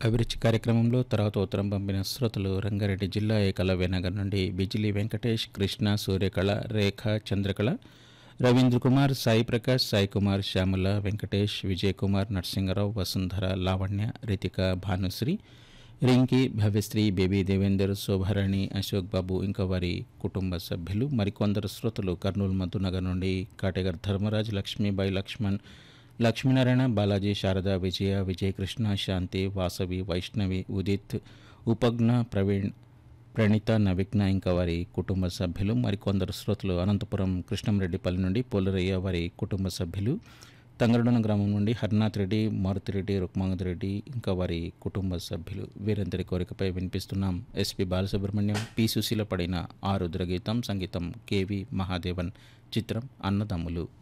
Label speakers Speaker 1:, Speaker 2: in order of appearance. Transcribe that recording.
Speaker 1: అభిరుచి కార్యక్రమంలో తర్వాత ఉత్తరం పంపిన శ్రోతలు రంగారెడ్డి జిల్లా ఏకలవ్య నగర్ నుండి బిజిలి వెంకటేష్, కృష్ణ, సూర్యకళ, రేఖ, చంద్రకళ, రవీంద్ర కుమార్, సాయి ప్రకాష్, సాయి కుమార్, శ్యామల, వెంకటేష్, విజయ్ కుమార్, నరసింగరావు, వసుంధర, లావణ్య, రితిక, భానుశ్రీ, రింకి, భవ్యశ్రీ, బేబీ దేవేందర్, శోభారాణి, అశోక్ బాబు ఇంకా వారి కుటుంబ సభ్యులు. మరికొందరు శ్రోతలు కర్నూలు మధునగర్ నుండి కాటేగర్ ధర్మరాజ్, లక్ష్మీబాయి, లక్ష్మణ్, లక్ష్మీనారాయణ, బాలాజీ, శారద, విజయ, విజయకృష్ణ, శాంతి, వాసవి, వైష్ణవి, ఉదిత్, ఉపజ్ఞ, ప్రవీణ్, ప్రణీత, నవిఘ్న ఇంకా వారి కుటుంబ సభ్యులు. మరికొందరు శ్రోతలు అనంతపురం కృష్ణంరెడ్డిపల్లి నుండి పోలరయ్య వారి కుటుంబ సభ్యులు, తంగరడన గ్రామం నుండి హర్నాథ్ రెడ్డి, మారుతిరెడ్డి, రుక్మాంగద్ రెడ్డి ఇంకా వారి కుటుంబ సభ్యులు. వీరందరి కోరికపై వినిపిస్తున్నాం ఎస్పి బాలసుబ్రహ్మణ్యం, పి సుశీల పడిన ఆ రుద్రగీతం, సంగీతం కెవి మహాదేవన్, చిత్రం అన్నదమ్ములు.